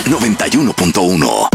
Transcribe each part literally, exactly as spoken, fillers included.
noventa y uno punto uno.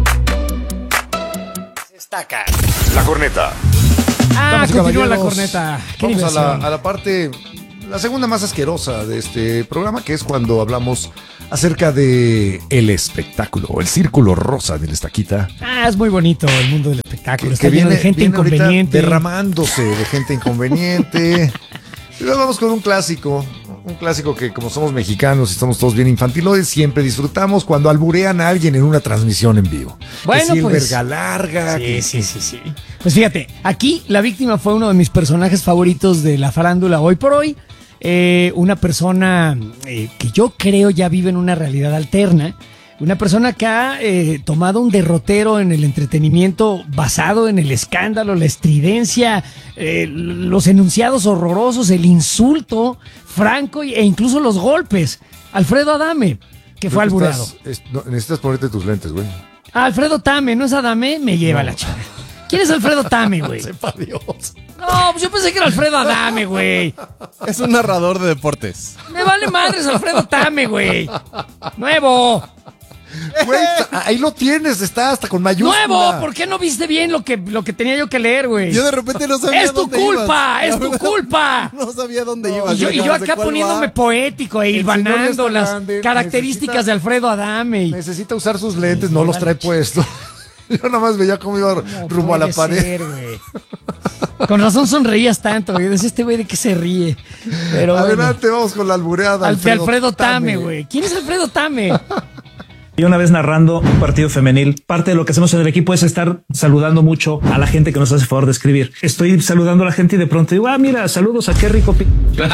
Está acá. La corneta. Ah, Damas y continúa la caballeros, corneta. Qué Vamos a la, diversión. a la parte, la segunda más asquerosa de este programa, que es cuando hablamos acerca de el espectáculo, el círculo rosa del Estaquita. Ah, es muy bonito el mundo del espectáculo. Que, Está que lleno viene, de gente viene ahorita inconveniente. derramándose de gente inconveniente. Y luego vamos con un clásico, un clásico que como somos mexicanos y somos todos bien infantiloides, siempre disfrutamos cuando alburean a alguien en una transmisión en vivo. Bueno, que si el pues, verga larga. Sí, que- sí, sí, sí. Pues fíjate, aquí la víctima fue uno de mis personajes favoritos de la farándula hoy por hoy. Eh, una persona eh, que yo creo ya vive en una realidad alterna. Una persona que ha eh, tomado un derrotero en el entretenimiento basado en el escándalo, la estridencia, eh, los enunciados horrorosos, el insulto franco e incluso los golpes. Alfredo Adame, que fue Creo que albureado. estás- es- no, necesitas ponerte tus lentes, güey. Ah, Alfredo Tame, ¿no es Adame? Me lleva la chica. ¿Quién es Alfredo Tame, güey? Sepa Dios. No, pues yo pensé que era Alfredo Adame, güey. Es un narrador de deportes. Me vale madres Alfredo Tame, güey. Nuevo. Güey, ahí lo tienes, está hasta con mayúscula. Nuevo. ¿Por qué no viste bien lo que, lo que tenía yo que leer, güey? Yo de repente no sabía Es tu dónde culpa, ibas. es La tu verdad, culpa. No sabía dónde ibas. Y yo, y yo ¿sabes de acá cuál poniéndome va? poético e El señor hilvanando está las grande, características necesita- de Alfredo Adame. y- Necesita usar sus lentes, no los trae puestos. Yo nada más veía cómo iba No rumbo a la puede pared. ser, güey. Con razón sonreías tanto, güey. Decía este güey de qué se ríe. Pero bueno. Adelante, vamos con la albureada. Al- de Alfredo Tame, güey. ¿Quién es Alfredo Tame? Y una vez narrando un partido femenil, parte de lo que hacemos en el equipo es estar saludando mucho a la gente que nos hace favor de escribir. Estoy saludando a la gente y de pronto digo, ah, mira, saludos a qué rico. pi-".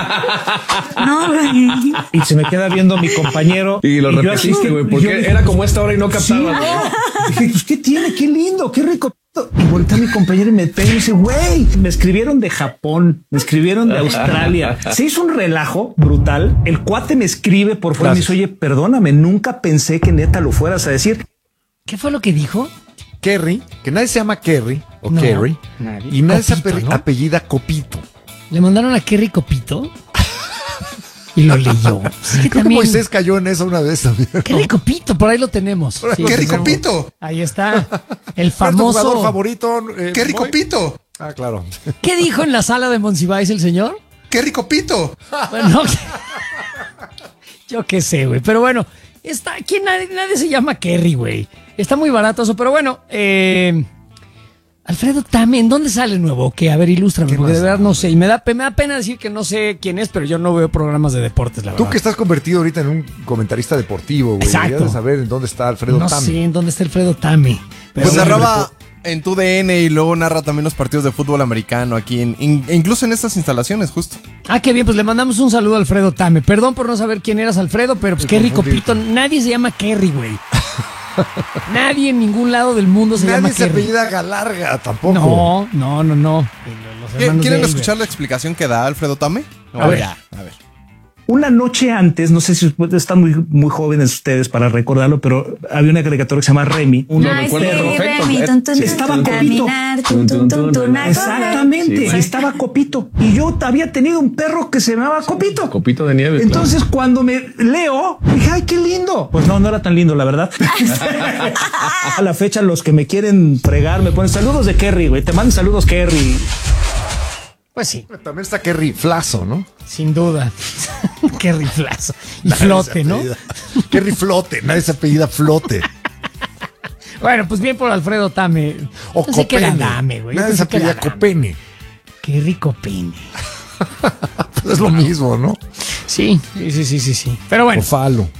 No, güey. Y se me queda viendo mi compañero. Y lo yo así, repetiste, güey, yo porque dije, era como esta hora y no Sí, captaba. no. Dije, pues, ¿qué tiene? Qué lindo, qué rico. Y voltea a mi compañero y me pega y dice, güey, me escribieron de Japón, me escribieron de Australia. Se hizo un relajo brutal. El cuate me escribe por fuera y me dice, oye, perdóname, nunca pensé que neta lo fueras a decir. ¿Qué fue lo que dijo? Kerry, que nadie se llama Kerry o No, Kerry. nadie. Y nadie se Copito, ape- ¿no? apellida Copito. Le mandaron a Kerry Copito y lo leyó. Es que Creo que también- Moisés cayó en eso una vez también. Kerry Copito, por ahí lo tenemos. Sí, ¡Qué sí, rico sí. pito! Ahí está. El ¿Cuál es tu jugador famoso. favorito? eh, ¡Qué rico Moy? pito! Ah, claro. ¿Qué dijo en la sala de Monsiváis el señor? ¡Qué rico pito! Bueno, yo qué sé, güey. Pero bueno, está aquí nadie, nadie se llama Kerry, güey. Está muy barato eso, pero bueno, eh, Alfredo Tame, ¿en dónde sale nuevo? Que a ver, ilústrame, ¿Qué porque de más? verdad no sé. Y me da, pe- me da pena decir que no sé quién es, pero yo no veo programas de deportes, la verdad. Tú que estás convertido ahorita en un comentarista deportivo, güey. Exacto. Deberías de saber en dónde está Alfredo No Tame. sé en dónde está Alfredo Tame. Pero Pues bueno, narraba en tu D N y luego narra también los partidos de fútbol americano aquí, en, in- incluso en estas instalaciones, justo. Ah, qué bien, pues le mandamos un saludo a Alfredo Tame. Perdón por no saber quién eras, Alfredo, pero pues Kerry Copito, nadie se llama Kerry, güey. Nadie en ningún lado del mundo se Nadie llama se Kerry. apellida Galarga tampoco. No, no, no, no. Los hermanos ¿Quieren de escuchar Elber. la explicación que da Alfredo Tame? A ver. ya, a ver. Una noche antes, no sé si están muy, muy jóvenes ustedes para recordarlo, pero había una caricatura que se llama Remy. Uno Nice recuerda baby, perfecto. Remy, Eh, tun, tun, sí, tun, estaba tun, Copito. caminar, tun, tun, tun, tun, a correr. Exactamente, Sí, güey. estaba Copito. Y yo había tenido un perro que se llamaba Copito. Copito de nieve. Entonces, cuando me leo, dije, ay, qué lindo. Pues no, no era tan lindo, la verdad. A la fecha, los que me quieren fregar me ponen saludos de Kerry, güey. Te mando saludos, Kerry. Pues sí, También está Kerry Flazo, ¿no? sin duda. Qué riflazo. Y Nadie flote, se ¿no? apellida- Kerry Flote, nadie se apellida Flote. Bueno, pues bien por Alfredo Tame. O Pensé que era Copene. Dame, güey. Yo Nadie se pensé que era apellida Dame. Copene. Qué rico pene. Pues es lo mismo, ¿no? Sí, sí, sí, sí, sí, sí. Pero bueno, O Falo.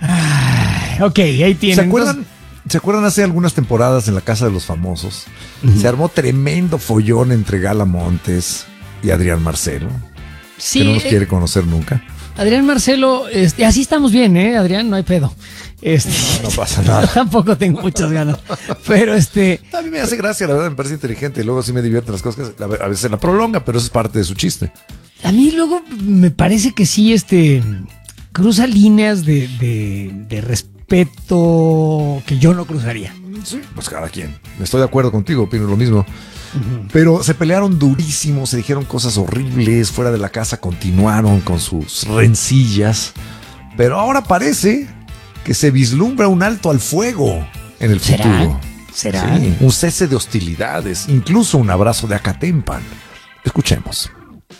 ok, ahí tienen. ¿Se acuerdan? ¿Se acuerdan hace algunas temporadas en la Casa de los Famosos? Se armó tremendo follón entre Gala Montes y Adrián Marcelo, Sí, que no nos eh, quiere conocer nunca. Adrián Marcelo, este, así estamos bien, ¿eh? Adrián, no hay pedo. Este, No pasa nada. tampoco tengo muchas ganas. Pero este, A mí me hace gracia, la verdad, me parece inteligente. Y luego sí me divierten las cosas. que A veces la prolonga, pero eso es parte de su chiste. a mí luego me parece que sí, este, cruza líneas de, de, de respeto que yo no cruzaría. Sí, pues cada quien. Estoy de acuerdo contigo, opino lo mismo. Pero se pelearon durísimo, se dijeron cosas horribles, fuera de la casa continuaron con sus rencillas. Pero ahora parece que se vislumbra un alto al fuego en el ¿Será? futuro. ¿Será? Sí, un cese de hostilidades, incluso un abrazo de Acatempan. Escuchemos.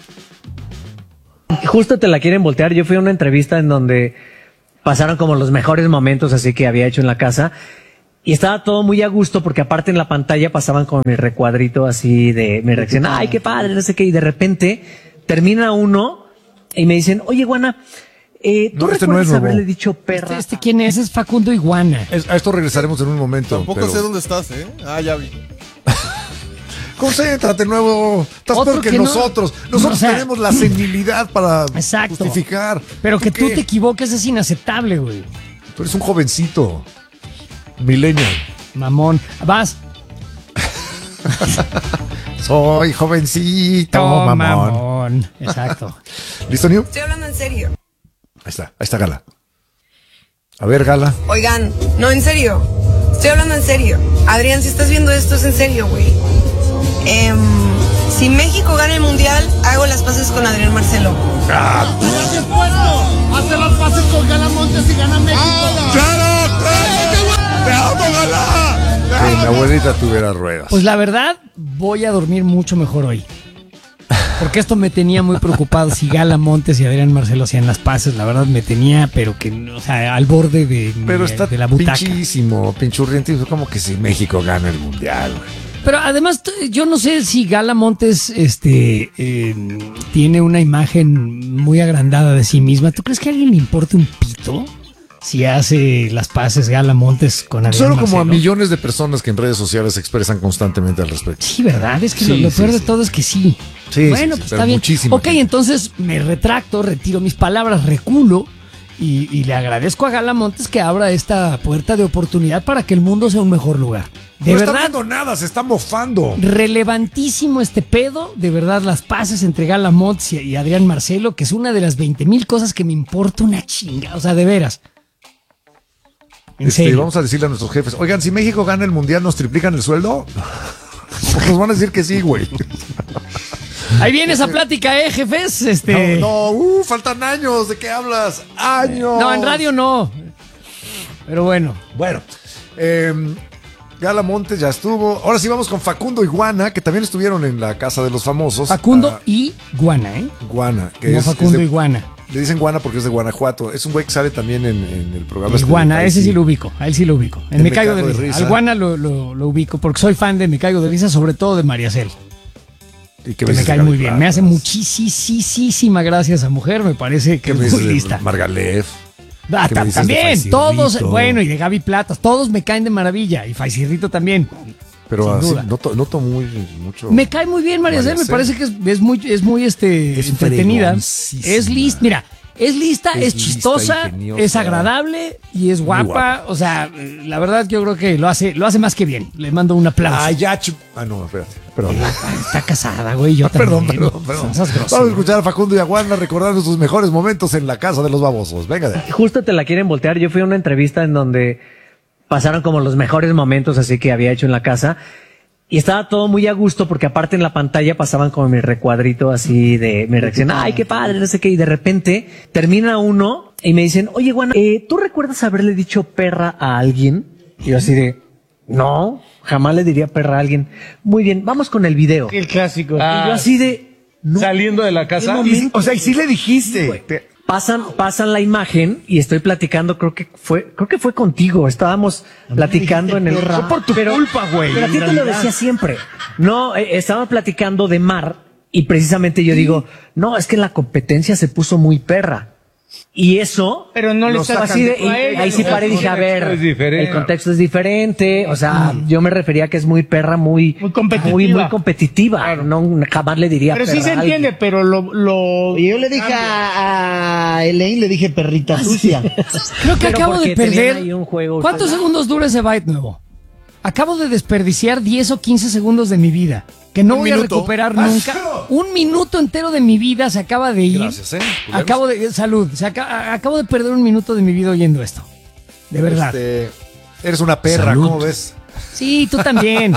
Justo te la quieren voltear. Yo fui a una entrevista en donde pasaron como los mejores momentos así que había hecho en la casa y estaba todo muy a gusto porque aparte en la pantalla pasaban como mi recuadrito así de mi reacción. Ay, qué padre, no sé qué. Y de repente termina uno y me dicen, oye, Guana, eh, ¿tú No, este no recuerdas es Robo. haberle dicho perra? ¿Este quién es? Es Facundo Iguana. Es- a esto regresaremos en un momento. Tampoco pero- sé dónde estás, ¿eh? Ah, ya vi. Concéntrate, nuevo. Estás Otro peor que, que no- nosotros. Nosotros o sea, tenemos la senilidad para Exacto. justificar. Pero que tú qué? te equivoques es inaceptable, güey. Tú eres un jovencito. Millennial. Mamón. Vas. Soy jovencito, Toma, mamón. mamón. Exacto. ¿Listo, New? Estoy hablando en serio. Ahí está, ahí está Gala. A ver, Gala. Oigan, no, en serio. Estoy hablando en serio. Adrián, si estás viendo esto, es en serio, güey. Em, si México gana el mundial, hago las paces con Adrián Marcelo. Hace las pases con Galamontes y gana México. ¡Te amo, Gala! Que mi abuelita tuviera ruedas. Pues la verdad, voy a dormir mucho mejor hoy. Porque esto me tenía muy preocupado si Gala Montes y Adrián Marcelo hacían las paces. La verdad me tenía, pero que, o sea, al borde de, Pero está de la butaca. pinchísimo, pinchurriente. Como que si México gana el mundial, güey. Pero además, t- yo no sé si Gala Montes este, eh, tiene una imagen muy agrandada de sí misma. ¿Tú crees que a alguien le importe un pito si hace las paces Gala Montes con Adrián Solo como a Marcelo? millones de personas que en redes sociales se expresan constantemente al respecto. Sí, ¿verdad? Es que Sí, lo, lo sí, peor de sí. todo es que sí. Sí, bueno, sí, sí, pues pero está bien. muchísima Ok, gente. entonces me retracto, retiro mis palabras, reculo y, y le agradezco a Gala Montes que abra esta puerta de oportunidad para que el mundo sea un mejor lugar. De no está verdad, viendo nada, se está mofando. relevantísimo este pedo. De verdad, las paces entre Gala Montes y, y Adrián Marcelo, que es una de las veinte mil cosas que me importa una chinga. O sea, de veras. En Este, serio. vamos a decirle a nuestros jefes, oigan, si México gana el mundial, ¿nos triplican el sueldo? Nos van a decir que sí, güey. Ahí viene esa plática, ¿eh, jefes? Este... No, no, uh, faltan años, ¿de qué hablas? Años. No, en radio no. Pero bueno. Bueno, eh, Gala Montes ya estuvo. Ahora sí vamos con Facundo Iguana, que también estuvieron en la Casa de los Famosos. Facundo Ah, y Guana, ¿eh? Guana, que No es, Facundo es de- Iguana. Le dicen Guana porque es de Guanajuato. Es un güey que sale también en, en el programa. Es este de Guana, País ese y- sí lo ubico. A él sí lo ubico. En El Me Caigo de Risa. Risa. Al Guana lo, lo, lo ubico porque soy fan de Me Caigo de Risa, sobre todo de María Cel. y Que me me dices de cae Gaby muy bien. Plata? Me hace muchísima gracia esa mujer. Me parece que ¿Qué me es dices muy de lista. Margalef? Ah, ¿Qué me ta- dices de también, Faisirrito? todos, bueno, y de Gaby Platas, todos me caen de maravilla. Y Faisirrito también. Pero Sin así, duda. noto, noto muy mucho. Me cae muy bien María María Cel, me Cel. parece que es, es muy, es muy este, Es entretenida. fregoncísima. Es lista, mira, es lista, Es es, lista, chistosa, ingeniosa. es agradable y es guapa. guapa. O sea, eh, la verdad yo creo que lo hace, lo hace más que bien. Le mando un aplauso. Ah, ya. chu- Ah, no, espérate. Perdón. Está casada, güey, yo Perdón, también. perdón, perdón. Esas Vamos groserías. a escuchar a Facundo y a Guana recordando sus mejores momentos en la Casa de los Babosos. Venga de ahí. Justo te la quieren voltear. Yo fui a una entrevista en donde pasaron como los mejores momentos así que había hecho en la casa. Y estaba todo muy a gusto porque aparte en la pantalla pasaban como mi recuadrito así de mi reacción. Ay, qué padre, no sé qué. Y de repente termina uno y me dicen, oye, Guana, eh, ¿tú recuerdas haberle dicho perra a alguien? Y yo así de, no, jamás le diría perra a alguien. Muy bien, vamos con el video. El clásico. Y yo así de, no, Saliendo de la casa. ¿qué momento? O sea, y sí le dijiste. Te- Pasan, pasan la imagen y estoy platicando, creo que fue, creo que fue contigo, estábamos platicando en el... Fue por tu culpa, güey, Pero a ti en te lo realidad. decía siempre. No, eh, estábamos platicando de mar y precisamente yo digo, no, es que la competencia se puso muy perra. Y eso... Pero no le lo está así de- y a ella, ahí sí el paré y dije, a ver, contexto es diferente. el contexto es diferente, o sea, yo me refería que es muy perra, muy... Muy competitiva. Muy, muy competitiva. Claro. No, jamás le diría Pero sí perra se a alguien. entiende, pero lo, lo. Y yo le dije a, a Elaine, le dije perrita sucia. Creo que Pero acabo de porque tenían perder. ahí un juego. ¿Cuántos segundos dura ese byte nuevo? Acabo de desperdiciar diez o quince segundos de mi vida, que no Un voy a minuto. recuperar nunca. Un minuto entero de mi vida se acaba de ir. Gracias, ¿eh? Acabo de salud, se aca- acabo de perder un minuto de mi vida oyendo esto. De verdad. Este, eres una perra, Salud. ¿cómo ves? Sí, tú también.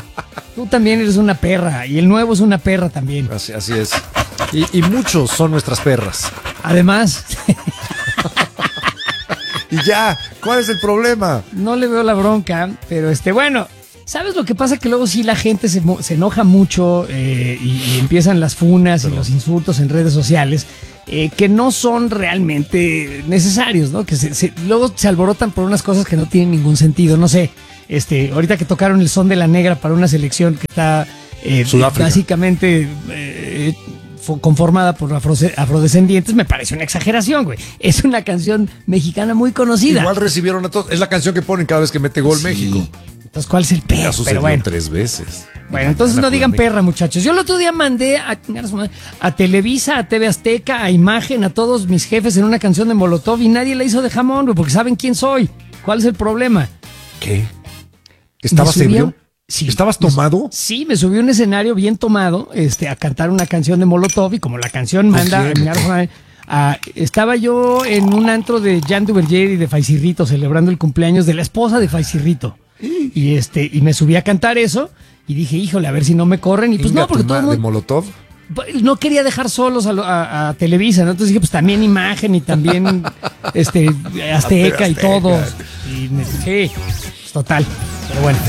Tú también eres una perra y el nuevo es una perra también. Así, así es. Y, y muchos son nuestras perras. Además, Y ya, ¿cuál es el problema? No le veo la bronca, pero este, bueno, ¿sabes lo que pasa? Que luego sí la gente se, mo- se enoja mucho eh, y, y empiezan las funas y los insultos en redes sociales eh, que no son realmente necesarios, ¿no? Que se, se- luego se alborotan por unas cosas que no tienen ningún sentido, no sé. Este, ahorita que tocaron el son de la negra para una selección que está eh, Sudáfrica. básicamente eh, fo- conformada por afro- afrodescendientes, me parece una exageración, güey. Es una canción mexicana muy conocida. Igual recibieron a todos. Es la canción que ponen cada vez que mete gol Sí. México. Entonces, ¿cuál es el Ya pedo? sucedió Pero bueno. tres veces. Bueno, entonces no digan perra, muchachos. Yo el otro día mandé a, a Televisa, a T V Azteca, a Imagen, a todos mis jefes en una canción de Molotov y nadie la hizo de jamón, güey, porque saben quién soy. ¿Cuál es el problema? ¿Qué? ¿Estabas Me subí a ebrio? un- Sí. ¿Estabas tomado? Sí, me subí a un escenario bien tomado, este, a cantar una canción de Molotov y como la canción manda, quién? a- a- estaba yo en un antro de Jan Duverger y de Faisirrito celebrando el cumpleaños de la esposa de Faisirrito. Y este, y me subí a cantar eso y dije, híjole, a ver si no me corren. Y pues Inga no, porque tu todo el ma- ¿De mundo Molotov? no quería dejar solos a, lo- a- a Televisa, ¿no? Entonces dije, pues también Imagen y también este Azteca y Azteca. todos. Y me, sí, pues, total. Pero bueno.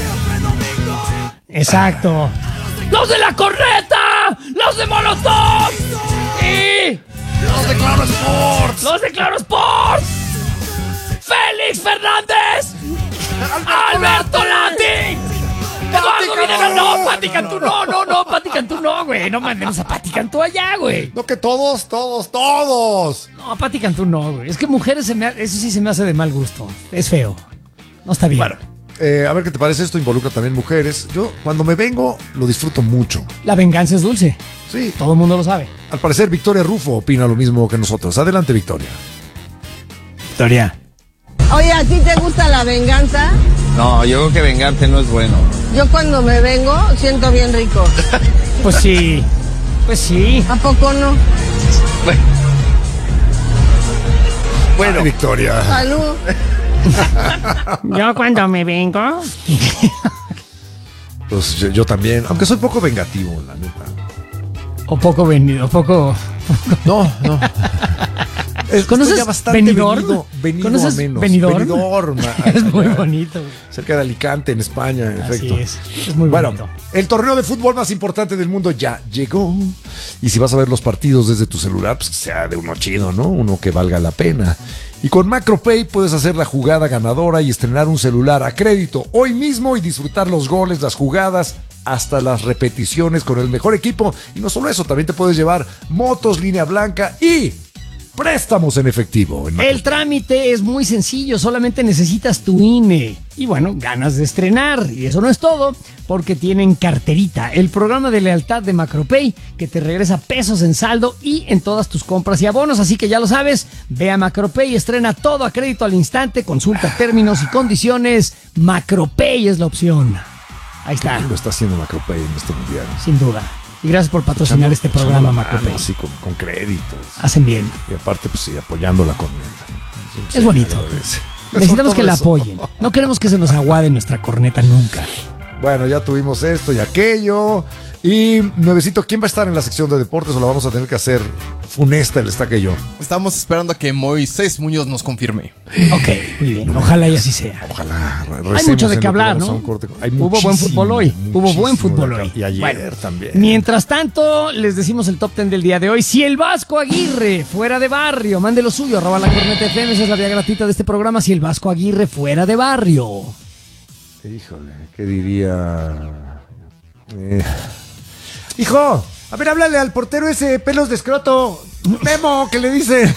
Exacto. ¡Los de la corneta! ¡Los de Molotov! ¡Y ¡Los de Claro Sports! los de Claro Sports! ¡Félix Fernández! ¡Alberto Lati! ¡Eduardo Videgaray! No, Pati Cantú, no, no, no, Pati Cantú, no, güey. No mandemos a Pati Cantú allá, güey. No, que todos, todos, todos. No, Pati Cantú no, güey. Es que mujeres, se me ha- eso sí se me hace de mal gusto. Es feo. No está bien. Bueno, eh, a ver qué te parece. Esto involucra también mujeres. Yo, cuando me vengo, lo disfruto mucho. La venganza es dulce. Sí. Todo el mundo lo sabe. Al parecer, Victoria Rufo opina lo mismo que nosotros. Adelante, Victoria. Victoria. Oye, ¿a ti te gusta la venganza? No, yo creo que vengarte no es bueno. Yo cuando me vengo siento bien rico. Pues sí. Pues sí. ¿A poco no? Bueno, Ay, Victoria. Salud. Yo cuando me vengo. Pues yo, yo también, aunque soy poco vengativo, la neta. O poco venido, poco. No, no. Es- ¿Conoces estoy ya bastante Benidorm? venido, venido ¿Conoces a menos. Benidorm? Benidorm, Es muy acá, bonito, güey. cerca de Alicante, en España, en Así efecto. es. Es muy Bueno, bonito. el torneo de fútbol más importante del mundo ya llegó. Y si vas a ver los partidos desde tu celular, pues que sea de uno chido, ¿no? Uno que valga la pena. Y con MacroPay puedes hacer la jugada ganadora y estrenar un celular a crédito hoy mismo y disfrutar los goles, las jugadas, hasta las repeticiones con el mejor equipo. Y no solo eso, también te puedes llevar motos, línea blanca y préstamos en efectivo. En El trámite es muy sencillo, solamente necesitas tu I N E. Y bueno, ganas de estrenar. Y eso no es todo, porque tienen Carterita, el programa de lealtad de MacroPay, que te regresa pesos en saldo y en todas tus compras y abonos. Así que ya lo sabes, ve a MacroPay, estrena todo a crédito al instante, consulta términos y condiciones. MacroPay es la opción. Ahí está, Lo está haciendo MacroPay en este mundial. sin duda. Y gracias por patrocinar Echando- este echando programa, la mano, MacroPay. Así con, con créditos. Hacen bien. Y aparte, pues sí, apoyando la corneta. Sí, Es bonito. agradece. Necesitamos que Todo la eso. apoyen. No queremos que se nos aguade nuestra corneta nunca. Bueno, ya tuvimos esto y aquello. Y, nuevecito, ¿quién va a estar en la sección de deportes o la vamos a tener que hacer funesta el estaca y yo? Estamos esperando a que Moisés Muñoz nos confirme. Ok, muy bien. Ojalá y así sea. Ojalá. re- Hay recemos mucho de en qué lo que hablar, vamos a ¿no? un corte. Hay Hubo buen muchísimo, fútbol hoy. Hubo buen muchísimo fútbol de acá. hoy. Y ayer Bueno, también. Mientras tanto, les decimos el top ten del día de hoy. Si el Vasco Aguirre fuera de barrio, mande lo suyo, arroba la corneta F M, esa es la vía gratuita de este programa. Si el Vasco Aguirre fuera de barrio. Híjole, ¿qué diría? Eh, Hijo, a ver, háblale al portero ese pelos de escroto. Memo, que le dice.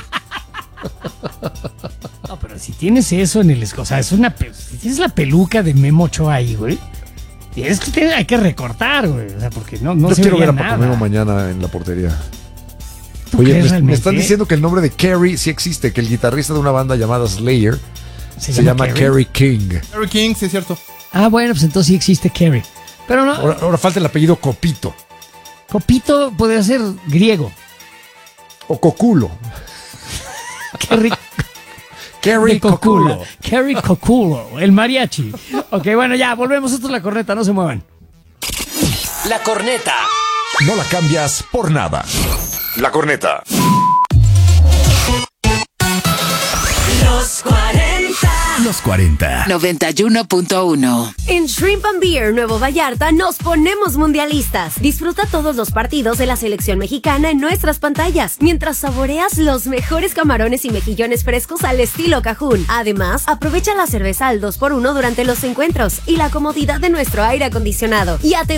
No, pero si tienes eso en el... O sea, es una... pe- Si tienes la peluca de Memo Ochoa ahí, güey. Es que te- hay que recortar, güey. O sea, porque no, no Yo se quiero veía ver a Paco nada. Memo mañana en la portería. ¿Tú Oye, crees me, me realmente? están diciendo que el nombre de Kerry sí existe, que el guitarrista de una banda llamada Slayer se, llama, Kerry King. Kerry King, sí es cierto. Ah, bueno, pues entonces sí existe Kerry. Pero no, Ahora, ahora falta el apellido Copito Copito podría ser griego. o Coculo. Kerry, Kerry de Cocula. Coculo. Kerry Coculo, el mariachi. Ok, bueno, ya, volvemos. Esto es La Corneta, no se muevan. La corneta. No la cambias por nada. La corneta. Los cuarenta. Los cuarenta. noventa y uno punto uno. En Shrimp and Beer Nuevo Vallarta nos ponemos mundialistas. Disfruta todos los partidos de la selección mexicana en nuestras pantallas, mientras saboreas los mejores camarones y mejillones frescos al estilo Cajún. Además, aprovecha la cerveza al dos por uno durante los encuentros y la comodidad de nuestro aire acondicionado. Y atención